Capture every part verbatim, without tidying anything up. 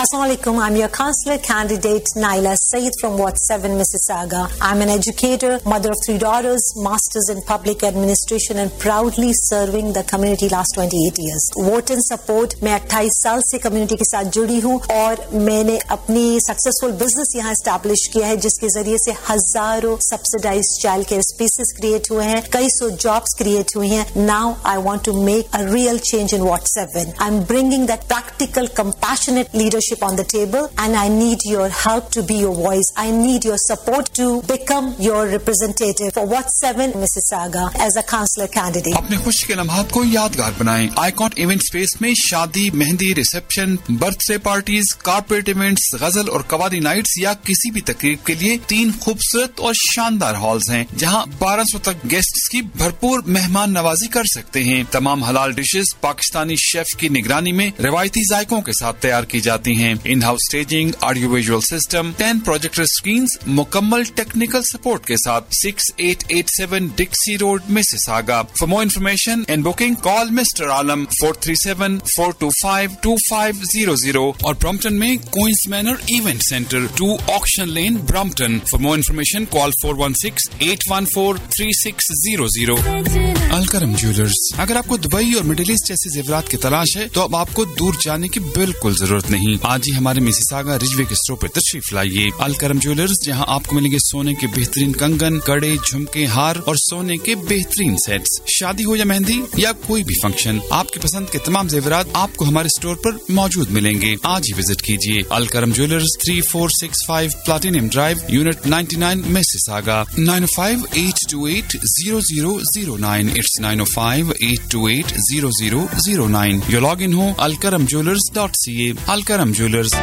Assalamu alaikum. I'm your counselor candidate Naila Saeed from Ward seven, Mississauga. I'm an educator, mother of three daughters, masters in public administration and proudly serving the community last twenty-eight years. Vote and support. मैं अट्ठाईस साल से community के साथ जुड़ी हूँ और मैंने अपनी successful business यहाँ establish किया है जिसके जरिए से हजारों subsidized child care spaces create हुए हैं, कई सौ jobs create हुई हैं. Now I want to make a real change in Ward seven. I'm bringing that practical, compassionate leadership on the table and I need your help to be your voice. I need your support to become your representative for Ward seven Mississauga as a councillor candidate. अपने खुशी के लम्हात को यादगार बनाएं. Icon event space में शादी, mehndi, reception, birthday parties, corporate events, गजल और कवाली नाइट्स या किसी भी तकरीब के लिए तीन खूबसूरत और शानदार हॉल्स हैं जहां बारह सौ तक गेस्ट्स की भरपूर मेहमान नवाजी कर सकते हैं. तमाम हलाल डिशेस पाकिस्तानी शेफ की निगरानी में रिवायती जायकों के साथ तैयार की जाती हैं. In house staging, audio visual system, ten projector screens, मुकम्मल टेक्निकल सपोर्ट के साथ six eight eight seven डिक्सी road, Mississauga. For more information and booking call mister Alam four three seven four to five to five zero zero और Brampton में queen's manner event centre to auction lane, Brampton. For more information call four one six eight one four three six zero zero. Alkaram jewellers. अगर आपको Dubai और middle east जैसे जेवरात की तलाश है तो अब आपको दूर जाने की बिल्कुल जरूरत नहीं. आज ही हमारे मिसिसागा रिजवे के स्टोर पर तशरीफ लाइए. अलकरम ज्वेलर्स, जहां आपको मिलेंगे सोने के बेहतरीन कंगन, कड़े, झुमके, हार और सोने के बेहतरीन सेट्स. शादी हो या मेहंदी या कोई भी फंक्शन, आपकी पसंद के तमाम जेवरात आपको हमारे स्टोर पर मौजूद मिलेंगे. आज ही विजिट कीजिए. Alkaram jewellers, three four six five platinum drive, unit ninety nine, Mississauga. Nine O five eight to eight zero zero zero nine. It's nine O five eight to eight zero zero zero nine. Yo log in हो Alkaram jewellers dot C ए. Alkaram jewellers.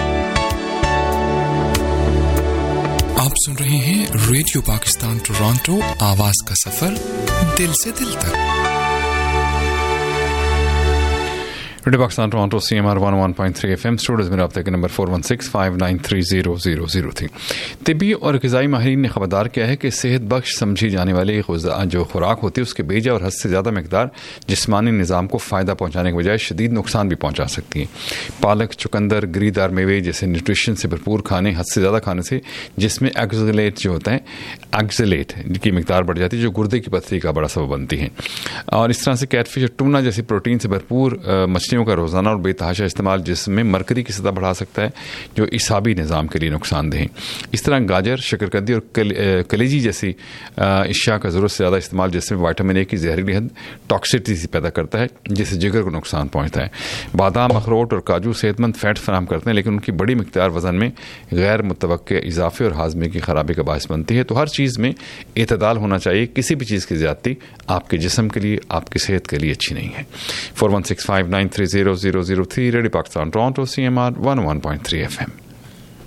आप सुन रहे हैं radio Pakistan Toronto, आवाज का सफर दिल से दिल तक. Radio Pakistan Toronto C M R one one point three F M. Studios में रब्ते के number four one six five nine three zero zero zero थी. तिबी और ग़िज़ाई माहिरीन ने खबरदार किया है कि सेहत बख्श समझी जाने वाली जो खुराक होती है उसके बेजा और हद से ज़्यादा मकदार जिस्मानी निज़ाम को फ़ायदा पहुँचाने के बजाय शदीद नुकसान भी पहुँचा सकती है. पालक, चुकंदर, गिरीदार मेवे जैसे न्यूट्रिशन से भरपूर खाने हद से ज़्यादा खाने से जिसमें एक्सलेट जो होता है एक्सलेट की मकदार बढ़ जाती है जो गुर्दे की पथरी का बड़ा सबब बनती है. और इस तरह से कैटफिश और टूना जैसी प्रोटीन से भरपूर मछलियों का रोज़ाना और बेतहाशा इस्तेमाल जिसमें मरकरी की सतह बढ़ा सकता है जो इसाबी निज़ाम के लिए नुकसानदेह है. इस तरह गाजर, शकरकंदी और कल, कलेजी जैसी अशिया का ज़रूरत से ज़्यादा इस्तेमाल जिसमें विटामिन ए की जहरीली हद टॉक्सिसिटी पैदा करता है जिससे जिगर को नुकसान पहुँचता है. बादाम, अखरोट और काजू सेहतमंद फैट फराहम करते हैं लेकिन उनकी बड़ी मिकदार वज़न में गैर मुतवक्के इजाफे और हाजमे की खराबी का बायस बनती है. तो हर चीज़ में एतदाल होना चाहिए. किसी भी चीज़ की ज़्यादती आपके जिस्म के लिए, आपकी सेहत के लिए अच्छी नहीं है. Four one six five nine three zero zero zero three. Radio Pakistan Toronto C M R one one point three F M.